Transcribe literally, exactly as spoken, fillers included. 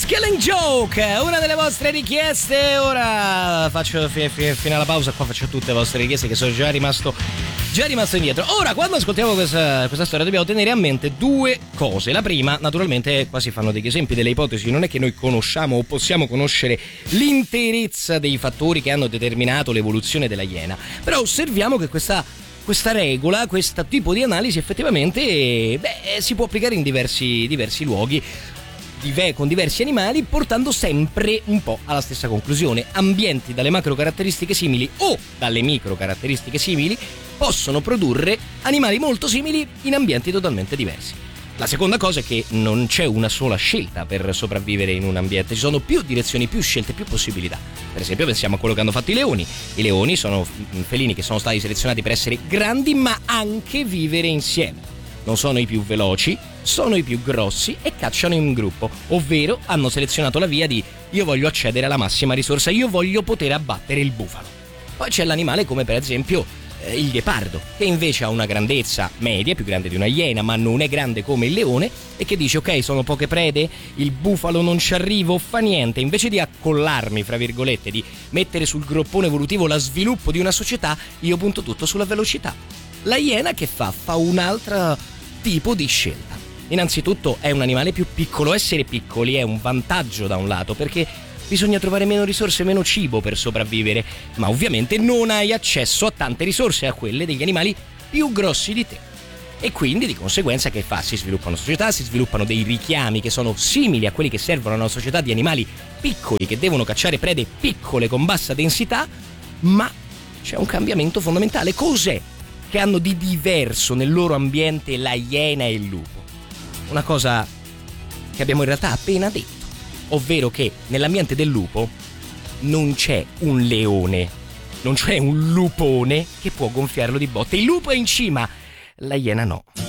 Killing Joke, una delle vostre richieste. Ora faccio fi- fi- fino alla pausa, qua faccio tutte le vostre richieste che sono già rimasto già rimasto indietro. Ora, quando ascoltiamo questa, questa storia dobbiamo tenere a mente due cose. La prima, naturalmente, qua si fanno degli esempi delle ipotesi, non è che noi conosciamo o possiamo conoscere l'interezza dei fattori che hanno determinato l'evoluzione della iena, però osserviamo che questa Questa regola, questo tipo di analisi effettivamente beh, si può applicare in diversi, diversi luoghi, dive, con diversi animali, portando sempre un po' alla stessa conclusione. Ambienti dalle macro caratteristiche simili o dalle micro caratteristiche simili possono produrre animali molto simili in ambienti totalmente diversi. La seconda cosa è che non c'è una sola scelta per sopravvivere in un ambiente, ci sono più direzioni, più scelte, più possibilità. Per esempio pensiamo a quello che hanno fatto i leoni. I leoni sono felini che sono stati selezionati per essere grandi ma anche vivere insieme. Non sono i più veloci, sono i più grossi e cacciano in gruppo, ovvero hanno selezionato la via di io voglio accedere alla massima risorsa, io voglio poter abbattere il bufalo. Poi c'è l'animale come per esempio il ghepardo, che invece ha una grandezza media, più grande di una iena, ma non è grande come il leone, e che dice ok, sono poche prede, il bufalo non ci arrivo, fa niente, invece di accollarmi, fra virgolette, di mettere sul groppone evolutivo la sviluppo di una società, io punto tutto sulla velocità. La iena che fa? Fa un altro tipo di scelta. Innanzitutto è un animale più piccolo, essere piccoli è un vantaggio da un lato, perché bisogna trovare meno risorse, meno cibo per sopravvivere, ma ovviamente non hai accesso a tante risorse, a quelle degli animali più grossi di te. E quindi di conseguenza che fa? Si sviluppano società, si sviluppano dei richiami che sono simili a quelli che servono a una società di animali piccoli che devono cacciare prede piccole con bassa densità, ma c'è un cambiamento fondamentale. Cos'è che hanno di diverso nel loro ambiente la iena e il lupo? Una cosa che abbiamo in realtà appena detto, ovvero che nell'ambiente del lupo non c'è un leone, non c'è un lupone che può gonfiarlo di botte. Il lupo è in cima, la iena no.